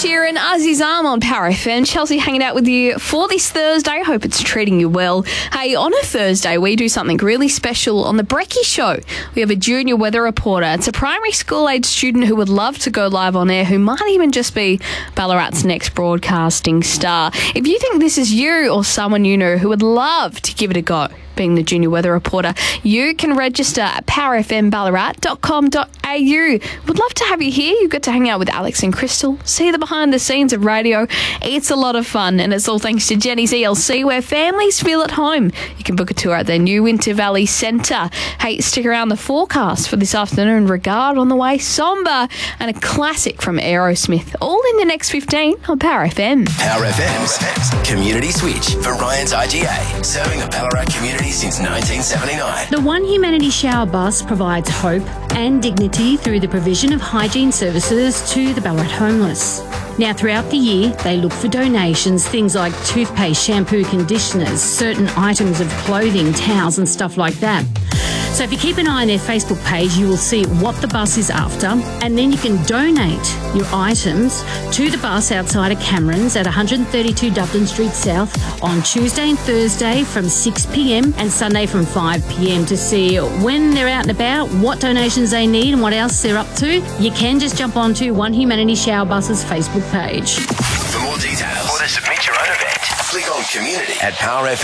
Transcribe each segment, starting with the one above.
Sheeran, Aziz Am on Power FM. Chelsea hanging out with you for this Thursday. Hope it's treating you well. Hey, on a Thursday, we do something really special on The Brekkie Show. We have a junior weather reporter. It's a primary school-age student who would love to go live on air, who might even just be Ballarat's next broadcasting star. If you think this is you or someone you know who would love to give it a go, being the junior weather reporter, you can register at powerfmballarat.com.au. Would love to have you here. You get to hang out with Alex and Crystal, see the behind the scenes of radio. It's a lot of fun, and it's all thanks to Jenny's ELC, where families feel at home. You can book a tour at their new Winter Valley Centre. Hey, stick around the forecast for this afternoon. Regard on the way, Somber, and a classic from Aerosmith. All in the next 15 on Power FM. Power FM's Community Switch for Ryan's IGA, serving the Ballarat community since 1979. The One Humanity Shower Bus provides hope and dignity through the provision of hygiene services to the Ballarat homeless. Now, throughout the year, they look for donations, things like toothpaste, shampoo, conditioners, certain items of clothing, towels and stuff like that. So if you keep an eye on their Facebook page, you will see what the bus is after, and then you can donate your items to the bus outside of Cameron's at 132 Dublin Street South on Tuesday and Thursday from 6 p.m. and Sunday from 5 p.m. to see when they're out and about, what donations they need and what else they're up to. You can just jump onto One Humanity Shower Bus's Facebook page. For more details or to submit your own event, click on community at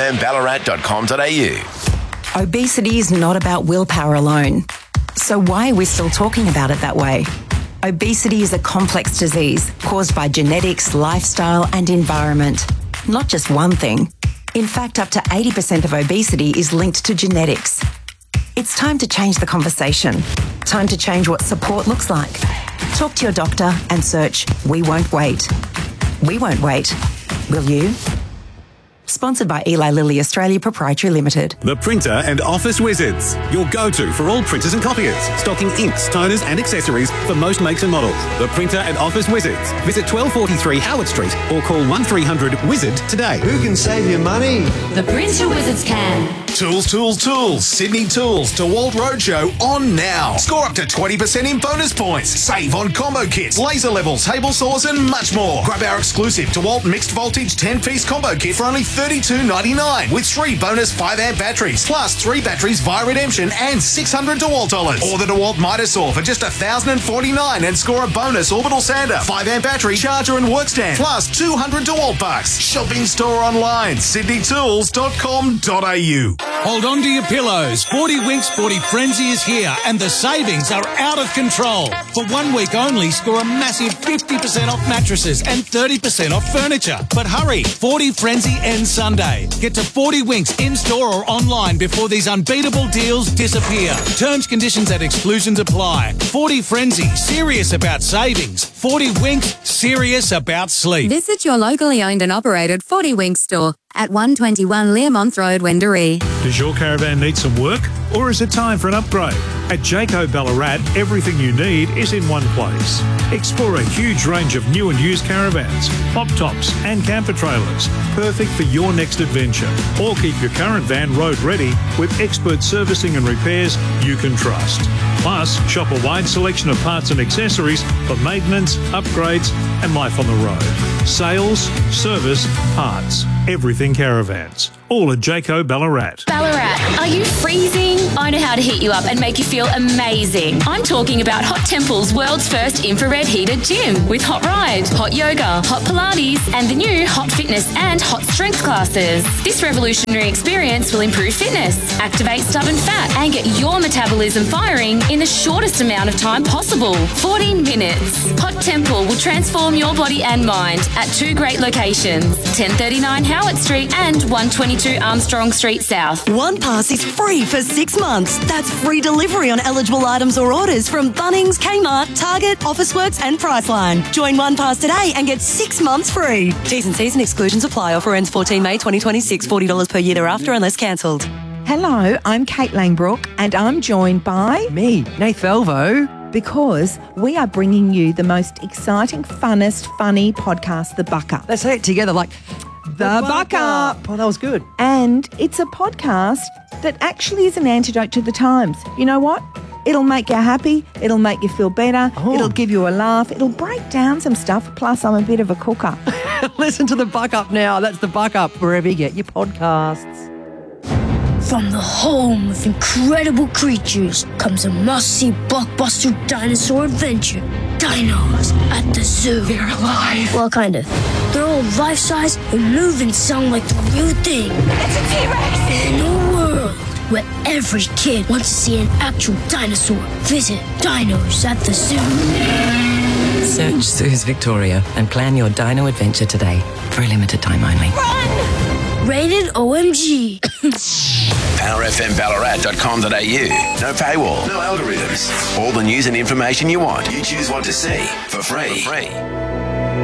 powerfmballarat.com.au. Obesity is not about willpower alone. So why are we still talking about it that way? Obesity is a complex disease caused by genetics, lifestyle and environment. Not just one thing. In fact, up to 80% of obesity is linked to genetics. It's time to change the conversation. Time to change what support looks like. Talk to your doctor and search We Won't Wait. We won't wait. Will you? Sponsored by Eli Lilly Australia Proprietary Limited. The Printer and Office Wizards, your go-to for all printers and copiers, stocking inks, toners and accessories for most makes and models. The Printer and Office Wizards. Visit 1243 Howard Street or call 1300-WIZARD today. Who can save you money? The Printer Wizards can. Tools. Sydney Tools DeWalt Roadshow on now. Score up to 20% in bonus points. Save on combo kits, laser levels, table saws and much more. Grab our exclusive DeWalt mixed voltage 10-piece combo kit for only $32.99 with 3 bonus 5-amp batteries plus 3 batteries via redemption and $600 DeWalt dollars. Or the DeWalt Mitre Saw for just $1,049 and score a bonus orbital sander, 5-amp battery, charger and work stand plus $200 DeWalt bucks. Shopping store online, sydneytools.com.au. Hold on to your pillows. 40 Winks 40 Frenzy is here and the savings are out of control. For 1 week only, score a massive 50% off mattresses and 30% off furniture. But hurry, 40 Frenzy ends Sunday. Get to 40 Winks in-store or online before these unbeatable deals disappear. Terms, conditions and exclusions apply. 40 Frenzy, serious about savings. 40 Winks, serious about sleep. Visit your locally owned and operated 40 Winks store at 121 Learmonth Road, Wendouree. Does your caravan need some work, or is it time for an upgrade? At Jayco Ballarat, everything you need is in one place. Explore a huge range of new and used caravans, pop tops and camper trailers, perfect for your next adventure. Or keep your current van road ready with expert servicing and repairs you can trust. Plus, shop a wide selection of parts and accessories for maintenance, upgrades and life on the road. Sales, service, parts, everything caravans. All at Jayco Ballarat. Ballarat, are you freezing? I know how to heat you up and make you feel amazing. I'm talking about Hot Temple's world's first infrared heated gym with Hot Ride, Hot Yoga, Hot Pilates, and the new Hot Fitness and Hot Strength classes. This revolutionary experience will improve fitness, activate stubborn fat, and get your metabolism firing in the shortest amount of time possible, 14 minutes. Hot Temple will transform your body and mind at 2 great locations, 1039 Howard Street and 122 Armstrong Street South. One pass is free for 6 months. That's free delivery on eligible items or orders from Bunnings, Kmart, Target, Officeworks and Priceline. Join One Pass today and get 6 months free. T's and C's and exclusions apply. Offer ends 14 May 2026. $40 per year thereafter unless cancelled. Hello, I'm Kate Langbrook and I'm joined by... me, Nath Velvo. Because we are bringing you the most exciting, funnest, funny podcast, The Buck Up. Let's say it together like... The Buck Up. Oh, that was good. And it's a podcast that actually is an antidote to the times. You know what? It'll make you happy. It'll make you feel better. It'll give you a laugh. It'll break down some stuff. Plus, I'm a bit of a cooker. Listen to the Buck Up now. That's the Buck Up wherever you get your podcasts. From the home of incredible creatures comes a must-see blockbuster dinosaur adventure. Dinos at the zoo. They're alive. Well, kind of. They're all life-size and move and sound like the real thing. It's a T-Rex! In a world where every kid wants to see an actual dinosaur, visit Dinos at the Zoo. Search Zoos Victoria and plan your dino adventure today for a limited time only. Run! Rated OMG. PowerFMBallarat.com.au. No paywall, no algorithms. All the news and information you want. You choose what to see for free.